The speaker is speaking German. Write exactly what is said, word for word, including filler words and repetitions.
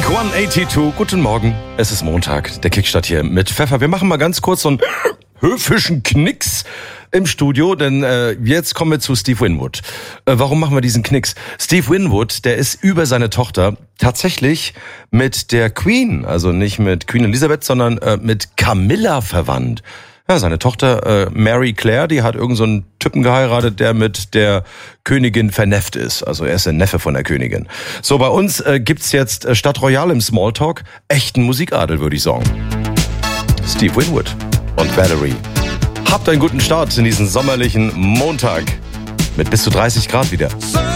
Blink hundertzweiundachtzig, guten Morgen. Es ist Montag, der Kickstart hier mit Pfeffer. Wir machen mal ganz kurz so einen höfischen Knicks im Studio, denn äh, jetzt kommen wir zu Steve Winwood. Äh, warum machen wir diesen Knicks? Steve Winwood, der ist über seine Tochter tatsächlich mit der Queen, also nicht mit Queen Elizabeth, sondern äh, mit Camilla verwandt. Ja, seine Tochter äh, Mary Claire, die hat irgend so einen Typen geheiratet, der mit der Königin vernefft ist. Also er ist der Neffe von der Königin. So, bei uns äh, gibt's jetzt äh, statt Royal im Smalltalk echten Musikadel, würde ich sagen. Steve Winwood und Valerie. Habt einen guten Start in diesen sommerlichen Montag mit bis zu dreißig Grad wieder.